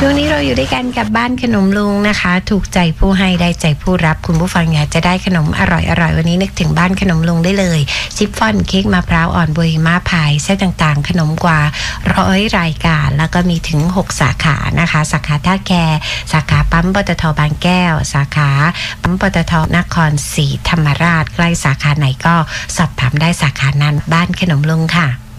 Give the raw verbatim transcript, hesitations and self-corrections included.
ช่วงนี้เราอยู่ด้วยกันกับบ้านขนมลุงนะคะถูกใจผู้ให้ได้ใจผู้รับคุณผู้ฟังอยากจะได้ขนมอร่อยอร่อยวันนี้นึกถึงบ้านขนมลุงได้เลยชิฟฟ่อนเค้กมะพร้าวอ่อนบุยมาพายไส้ต่างๆขนมกว่าร้อยรายการแล้วก็มีถึงหกสาขานะคะสาขาท่าแกสาขาปั๊มปตท.บางแก้วสาขาปั๊มปตท.นครศรีธรรมราชใกล้สาขาไหนก็สอบถามได้สาขานั้นบ้านขนมลุงค่ะ